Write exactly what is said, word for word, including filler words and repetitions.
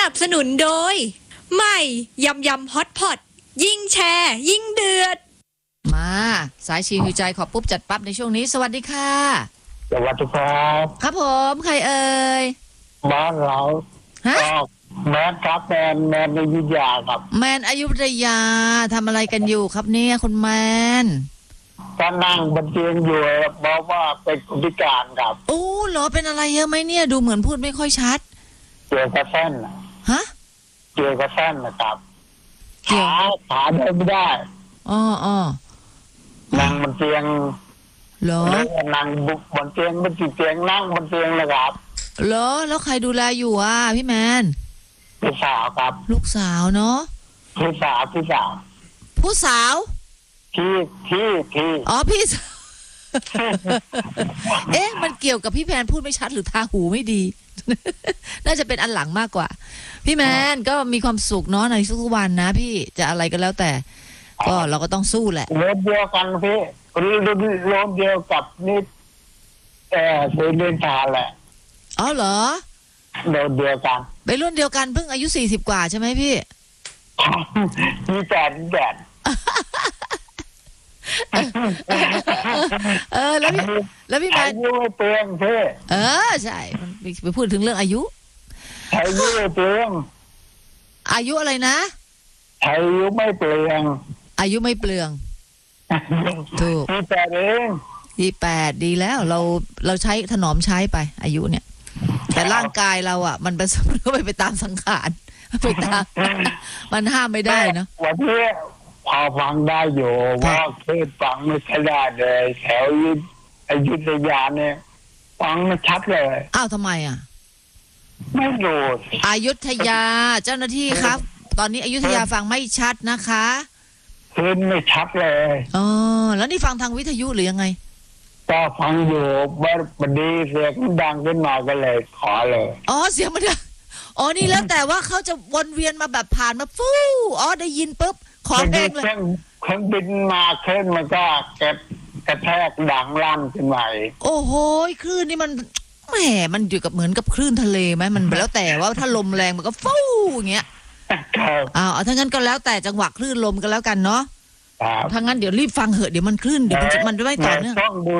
นับสนุนโดยใหม่ยำยำฮอตพอตยิ่งแชร์ยิ่งเดือดมาสายชีวิวใจขอปุ๊บจัดปั๊บในช่วงนี้สวัสดีค่ะสวัสดีครับครับผมใครเอ่ยบ้านเราฮะแมนครับแมนแมนอยุธยาครับแมนอยุธยาทำอะไรกันอยู่ครับเนี่ยคุณแมนก็นั่งบนเตียงอยู่บอกว่าเป็นคนพิการครับโอ้เหรอเป็นอะไรเยอะไหมเนี่ยดูเหมือนพูดไม่ค่อยชัดเกี่ยวกับเส้นฮะเกี่ยวกับเส้นนะครับขาขาเดินไม่ได้อ๋ออ๋อนั่งบนเตียงเหรอนั่งบุกบนเตียงบนเตียงนั่งบนเตียงเลยครับเหรอแล้วใครดูแลอยู่อ่ะพี่แมนพี่สาวครับลูกสาวเนาะพี่สาวพี่สาวผู้สาวพี่พี่พี่อ๋อพี่ เอ๊ะมันเกี่ยวกับพี่แมนพูดไม่ชัดหรือทางหูไม่ดี น่าจะเป็นอันหลังมากกว่าพี่แมนก็มีความสุขเนาะในทุกวันนะพี่จะอะไรก็แล้วแต่ก็เราก็ต้องสู้แหละรถเดียวกันพี่รถรถเดียวกับนี่เออเป็นเรื่องชาแหละอ๋อเหรอรถเดียวกันไปรุ่นเดียวกันเพิ่งอายุสี่สิบกว่าใช่ไหมพี่มีแปดแปดเออแล้วพี่แล้วพี่แมนอายุไม่เปลี่ยนพี่เออใช่มันไปพูดถึงเรื่องอายุอายุไม่เปลี่ยนอายุอะไรนะอายุไม่เปลี่ยนอายุไม่เปลืองถูกที่แปดเองที่แปดดีแล้วเราเราใช้ถนอมใช้ไปอายุเนี่ยแต่ร่างกายเราอ่ะมันเป็นก็ไปไปตามสังขารไปตามมันห้ามไม่ได้เนาะวันนี้พอฟังได้อยู่ว่าคือฟังไม่ค่อยได้เลยแถวอยุธยาเนี่ยฟังไม่ชัดเลยอ้าวทำไมอ่ะไม่รู้อยุธยาเจ้าหน้าที่ครับตอนนี้อยุธยาฟังไม่ชัดนะคะคืนไม่ชัดเลยอ๋อแล้วนี่ฟังทางวิทยุหรือยังไงก็ฟังอยู่ว่าบันดีเสียงดังขึ้นหน่อยก็เลยขอเลยอ๋อเสียงมันดังอ๋อนี่แล้วแต่ว่าเขาจะวนเวียนมาแบบผ่านมาฟู่อ๋อได้ยินปุ๊บขอเด้งเลยเครื่องบินมาขึ้นมันก็เก็บกระแทกดังลั่นขึ้นมาโอ้โหคลื่นนี่มันแหมมันอยู่กับเหมือนกับคลื่นทะเลไหมมันแล้วแต่ว่าถ้าลมแรงมันก็ฟู่อย่างเงี้ยอ้าวถ้างั้นก็แล้วแต่จังหวะคลื่นลมกันแล้วกันเนาะถ้างั้นเดี๋ยวรีบฟังเหอะเดี๋ยวมันคลื่นเดี๋ยวมันจะมันจะไม่ต่อเนื่อง